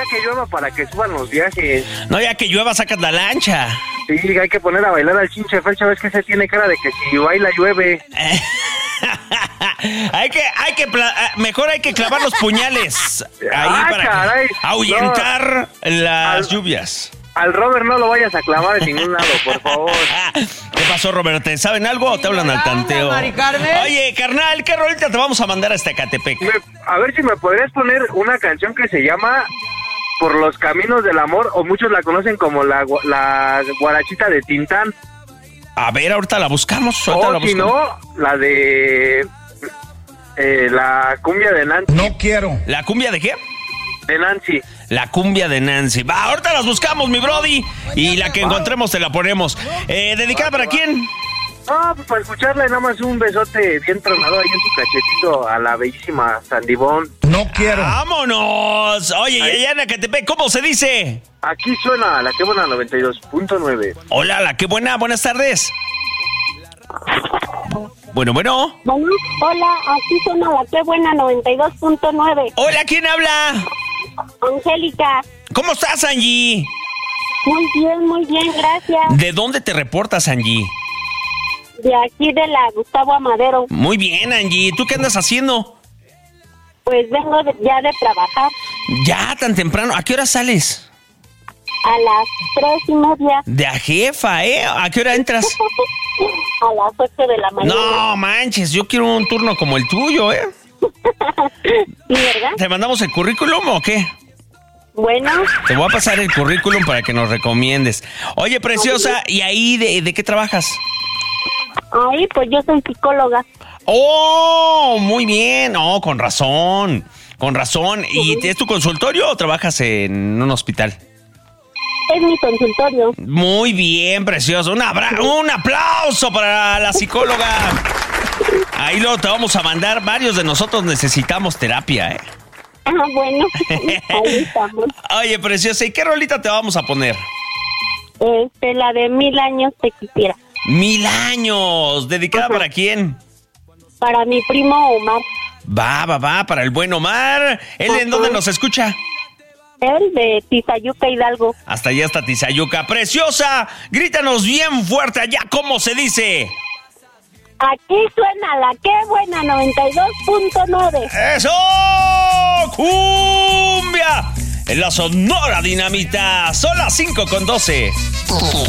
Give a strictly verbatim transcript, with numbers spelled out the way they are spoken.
que llueva para que suban los viajes. No, ya que llueva sacas la lancha. Sí, hay que poner a bailar al chinche Fercha, ves que se tiene cara de que si baila llueve. hay que, hay que, pla- mejor hay que clavar los puñales ahí Ah, para caray. ahuyentar No. las Al- lluvias. Al Robert no lo vayas a clavar en ningún lado, por favor. ¿Qué pasó, Robert? ¿Te saben algo o te hablan al tanteo? Mari Carmen. Oye, carnal, ¿qué rolita te vamos a mandar hasta Ecatepec? Me- a ver si me podrías poner una canción que se llama Por los Caminos del Amor, o muchos la conocen como la, gua- la guarachita de Tintán. A ver, ahorita la buscamos. Ahorita la O si buscamos. no, la de... eh, la cumbia de Nancy. No quiero. ¿La cumbia de qué? De Nancy. La cumbia de Nancy. Va, ahorita las buscamos, mi brody. Y la que encontremos te la ponemos. Eh, ¿Dedicada para quién? Ah, pues para escucharle nada más un besote bien tronado ahí en su cachetito a la bellísima Sandibón. No quiero. ¡Vámonos! Oye, y allá en Ecatepec, ¿cómo se dice? Aquí suena la que buena noventa y dos punto nueve. Hola, la que buena, buenas tardes. Bueno, bueno. Bueno, hola, aquí suena la que buena noventa y dos punto nueve. Hola, ¿quién habla? Angélica, ¿Cómo estás, Angie? muy bien, muy bien, gracias. ¿De dónde te reportas, Angie? De aquí de la Gustavo Amadero. Muy bien, Angie. ¿Tú qué andas haciendo? Pues vengo de- ya de trabajar Ya, tan temprano. ¿A qué hora sales? a las tres y media, De a jefa, ¿eh? ¿A qué hora entras? a las ocho de la mañana. No, manches, yo quiero un turno como el tuyo, ¿eh? ¿Sí, verdad? ¿Te mandamos el currículum o qué? Bueno, Te voy a pasar el currículum para que nos recomiendes. Oye, preciosa, ¿y ahí de, de qué trabajas? ahí pues yo soy psicóloga. ¡Oh! Muy bien. Oh, con razón. Con razón. ¿Y es tu consultorio o trabajas en un hospital? Es mi consultorio. Muy bien, precioso. Un, abra- un aplauso para la psicóloga. Ahí luego te vamos a mandar. Varios de nosotros necesitamos terapia, ¿eh? Ah, bueno, ahí estamos. Oye, preciosa, ¿y qué rolita te vamos a poner? Este, la de Mil Años Te Quisiera. Mil años. ¿Dedicada para quién? Para mi primo Omar. Va, va, va, para el buen Omar. ¿Él en Ajá. dónde nos escucha? Él de Tizayuca Hidalgo. Hasta allá está Tizayuca. Preciosa, grítanos bien fuerte allá, ¿cómo se dice? Aquí suena la que buena noventa y dos punto nueve. ¡Eso! ¡Cumbia! En la Sonora Dinamita. Son las cinco con doce.